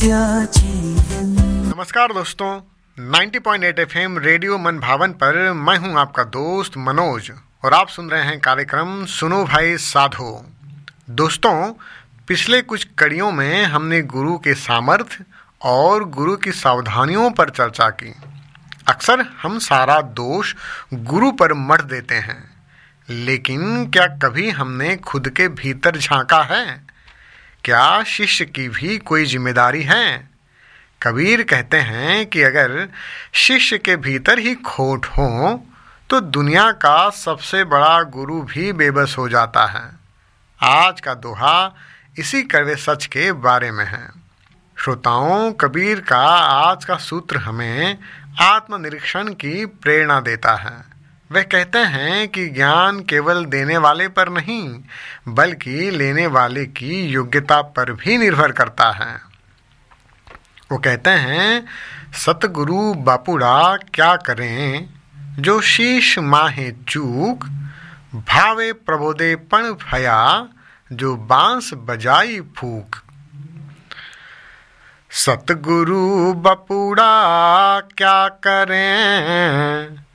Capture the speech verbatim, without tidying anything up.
नमस्कार दोस्तों, नब्बे पॉइंट आठ एफएम रेडियो मन भावन पर मैं हूं आपका दोस्त मनोज और आप सुन रहे हैं कार्यक्रम सुनो भाई साधो। दोस्तों, पिछले कुछ कड़ियों में हमने गुरु के सामर्थ्य और गुरु की सावधानियों पर चर्चा की। अक्सर हम सारा दोष गुरु पर मढ़ देते हैं, लेकिन क्या कभी हमने खुद के भीतर झांका है? क्या शिष्य की भी कोई जिम्मेदारी है? कबीर कहते हैं कि अगर शिष्य के भीतर ही खोट हो तो दुनिया का सबसे बड़ा गुरु भी बेबस हो जाता है। आज का दोहा इसी कड़वे सच के बारे में है। श्रोताओं, कबीर का आज का सूत्र हमें आत्मनिरीक्षण की प्रेरणा देता है। वह कहते हैं कि ज्ञान केवल देने वाले पर नहीं, बल्कि लेने वाले की योग्यता पर भी निर्भर करता है। वो कहते हैं, सतगुरु बापुड़ा क्या करें, जो शीश माहे चूक, भावे प्रबोधे पण भया, जो बांस बजाई फूक। सतगुरु बापुड़ा क्या करें,